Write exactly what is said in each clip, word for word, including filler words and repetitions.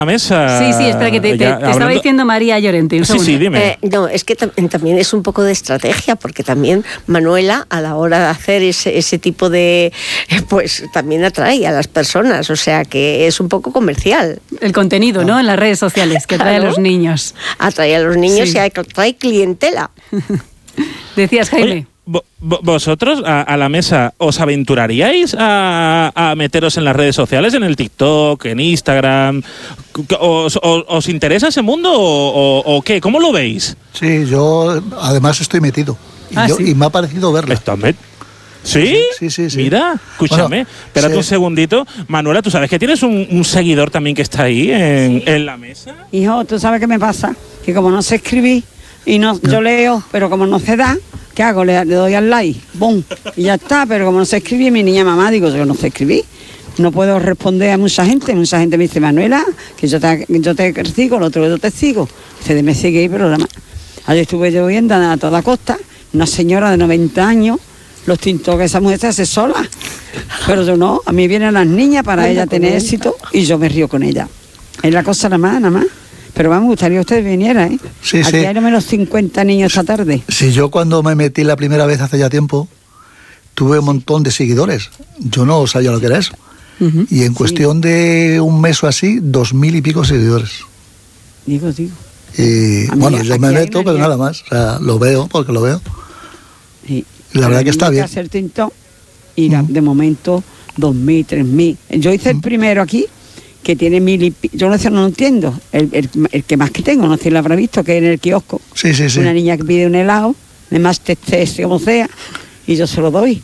mesa. Sí, sí, espera, que te, te, te hablando... estaba diciendo María Llorente. Un sí, sí, dime. Eh, no, es que tam- también es un poco de estrategia, porque también Manuela, a la hora de hacer ese, ese tipo de... pues también atrae a las personas, o sea que es un poco comercial. El contenido, ¿no? En las redes sociales, que atrae claro. a los niños. Atrae a los niños sí. y atrae clientela. Decías, Jaime. Oye, ¿vosotros a, a la mesa os aventuraríais a, a meteros en las redes sociales, en el TikTok, en Instagram? ¿Os, os, os interesa ese mundo o, o, o qué? ¿Cómo lo veis? Sí, yo además estoy metido. Y, ah, yo, ¿sí? y me ha parecido verla. ¿Está met- ¿Sí? Sí, sí, sí. Mira, escúchame, bueno, espérate sí. un segundito. Manuela, ¿tú sabes que tienes un, un seguidor también que está ahí en, sí. en la mesa? Hijo, ¿tú sabes qué me pasa? Que como no sé escribir y no, no. yo leo, pero como no se da, ¿qué hago? Le, le doy al like, ¡bum! Y ya está, pero como no sé escribir, mi niña mamá, digo, yo no sé escribir. No puedo responder a mucha gente. Mucha gente me dice, Manuela, que yo te, yo te sigo, el otro yo te sigo. Ustedes me siguen, pero la ayer estuve yo viendo a toda costa, una señora de noventa años, los tintos que esa mujer se hace sola. Pero yo no, a mí vienen las niñas para ella tener éxito y yo me río con ella. Es la cosa nada más, nada más. Pero me gustaría que usted viniera, ¿eh? Sí, Aquí sí. hay al menos cincuenta niños esta tarde. Sí, yo cuando me metí la primera vez hace ya tiempo, tuve un montón de seguidores. Yo no sabía lo que era eso. Uh-huh. Y en cuestión sí. de un mes o así, dos mil y pico seguidores. Digo, digo. Y bueno, yo me meto, pero nada más. O sea, lo veo porque lo veo. Sí. Y la verdad que está bien. Que hacer tinto y uh-huh. de momento dos mil, tres mil. Yo hice uh-huh. el primero aquí, que tiene mil y pico. Yo no sé, no lo entiendo. El, el, el que más que tengo, no sé si lo habrá visto, que es en el kiosco. Sí, sí, sí. Una niña que pide un helado, de más teste, como sea, y yo se lo doy.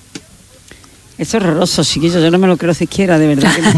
Es horroroso, chiquillos, yo no me lo creo siquiera, de verdad. Que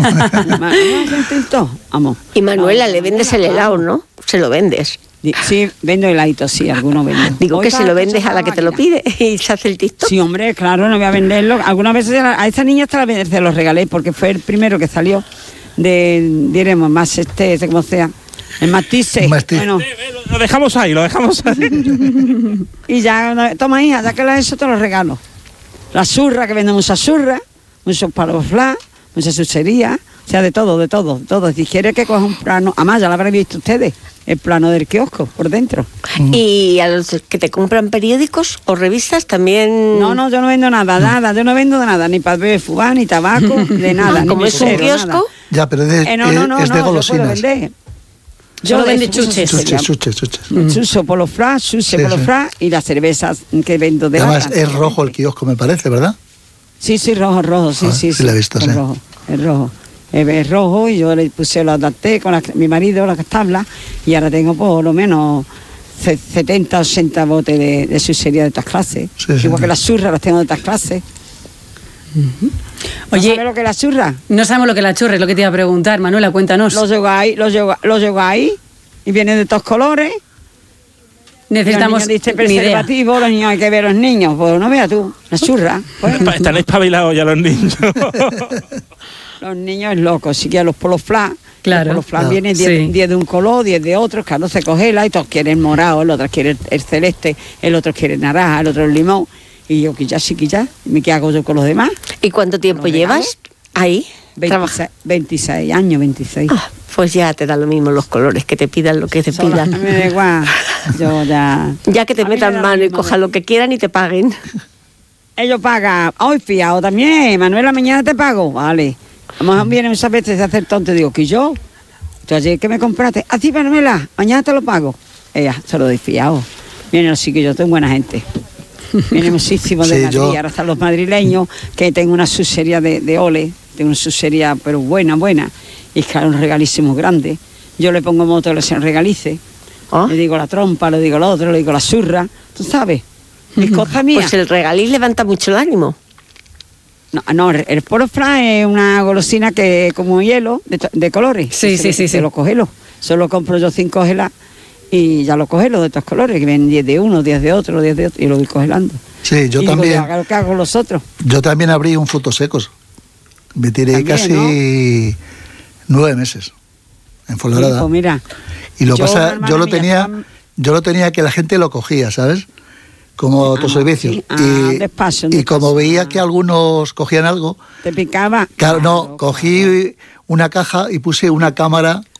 no. Vamos. Y Manuela, le vendes el helado, ¿no? Se lo vendes. Sí, vendo heladitos, sí, algunos vendo. Digo Hoy que se lo vendes a la que te lo pide y se hace el TikTok. Sí, hombre, claro, no voy a venderlo. Algunas veces a esa niña hasta la se los regalé porque fue el primero que salió de, diremos, más este, ese como sea, el matice. Bueno. Lo dejamos ahí, lo dejamos ahí. Y ya, toma hija, ya que lo has hecho te lo regalo. La surra, que vende mucha surra, muchos palos flash, mucha sucería, o sea, de todo, de todo, de todo. Si quiere que coja un plano, además ya lo habrán visto ustedes, el plano del kiosco por dentro. ¿Y a los que te compran periódicos o revistas también? No, no, yo no vendo nada, nada, yo no vendo de nada, ni para fubá, ni tabaco, de nada. ¿Como es un kiosco? Nada. Ya, pero de, eh, no, no, no, es de no, golosinas. Yo puedo vender. Yo lo vendo chuches. Chuches, chuches, chuches. Chucho, polo flash, chuche, sí, polo sí. flash y las cervezas que vendo de Además, lata. es rojo el kiosco, me parece, ¿verdad? Sí, sí, rojo, rojo, sí, ah, sí. Sí, sí, la he visto, es sí. rojo, es rojo. Es rojo y yo le puse, lo adapté con la, mi marido, las tablas, y ahora tengo por lo menos setenta, ochenta botes de, de sucería de estas clases. Sí, Igual sí. que las churras las tengo de estas clases. Uh-huh. ¿No Oye, sabes lo que es la churra? No sabemos lo que es la churra, es lo que te iba a preguntar. Manuela, cuéntanos. Los lleváis, los lleváis, los lleváis y vienen de todos colores. Necesitamos los niños dicen preservativo, los niños hay que ver a los niños. Pues no veas tú, la churra. Pues. Están espabilados ya los niños. Los niños locos, sí que los polos flash. Claro. Los polos flash Claro. vienen diez Sí. de un color, diez de otro, claro, se congela y todos quieren morado, el otro quiere el, el celeste, el otro quiere el naranja, el otro el limón. Y yo, que ya, sí, que ya, ¿qué hago yo con los demás? ¿Y cuánto tiempo ¿Los llevas ahí? veintiséis, veintiséis años, veintiséis. Ah, pues ya te da lo mismo los colores, que te pidan lo que te Sola, pidan. me da igual, yo ya... Ya que te A mí me metan da mano lo y mismo, cojan ¿eh? lo que quieran y te paguen. Ellos pagan, hoy fiado también, Manuela, mañana te pago, vale. A lo mejor viene muchas veces a hacer tonto y digo, que yo, tú ayer que me compraste, así Manuela, mañana te lo pago. Ella, se lo doy fiado. Vienen los chiquillos, tengo buena gente. Vienen muchísimos de Sí, Madrid, yo- ahora están los madrileños, que tengo una sucería de, de ole, tengo una sucería, pero buena, buena, y es claro, un regalísimo grande. Yo le pongo moto, le se regalice, ¿Oh? le digo la trompa, le digo lo otro, le digo la surra, tú sabes, mis cosas mías. Pues el regaliz levanta mucho el ánimo. No, no, el polo flan es una golosina que es como hielo de, de colores. Sí, Y sí, se, sí, se sí. lo congelo. Solo compro yo cinco gelas y ya lo congelo de estos colores, que ven diez de uno, diez de otro, diez de otro, y lo voy congelando. Sí, yo y también. Digo, haga lo que hago los otros. Yo también abrí un frutos secos. Me tiré También, casi nueve meses en Fuenlabrada. Pues mira, Y lo yo, pasa, hermana yo lo mía, tenía, estaba- yo lo tenía que la gente lo cogía, ¿sabes? Como autoservicios. sí. Ah, y despacio, y como despacio. veía que algunos cogían algo, te picaba. claro, no, Claro, cogí una caja y puse una cámara